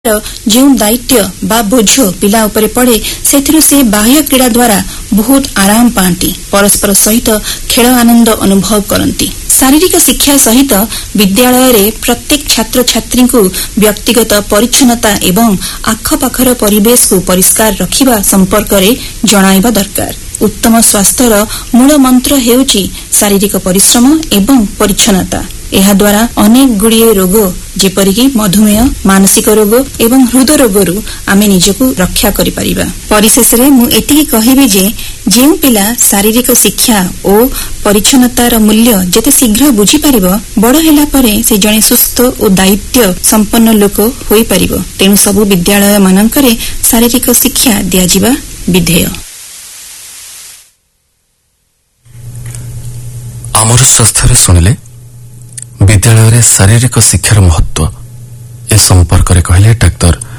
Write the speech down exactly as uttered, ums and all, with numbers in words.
जो दायित्व बा बोझ पिला उपरे पड़े से से बाह्य क्रीड़ा द्वारा बहुत आराम पाती, परस्पर सहित खेल आनंद अनुभव करती। शारीरिक शिक्षा सहित विद्यालय रे प्रत्येक छात्र छात्री को व्यक्तिगत परिच्छन्नता एवं आखपाखर परिवेश को परिष्कार रखिबा संपर्क रे जणाइबा दरकार। उत्तम स्वास्थ्यर मूल मंत्र हेउची शारीरिक परिश्रम एवं परिच्छन्नता। एहा द्वारा अनेक गुड़िए रोग जेपरिकी मधुमेह, मानसिक रोग एवं हृदय रोगरू आमे निजको रक्षा करि परिबा। परिशेष रे मु एतिकी कहिबी जे जेउ पिला शारीरिक शिक्षा ओ परिच्छन्नतार मूल्य जते शीघ्र बुझी परिबो, बड़ हेला परे से जणे सुस्थ ओ दायित्व संपन्न लोक होई परिबो। तेनु सबु विद्यालय मानकरे शारीरिक शिक्षा दिया जिबा विधेय। आमर स्वास्थ्य सुनिले विद्यालय रे शारीरिक शिक्षार महत्व ए संपर्क रे कहले डाक्टर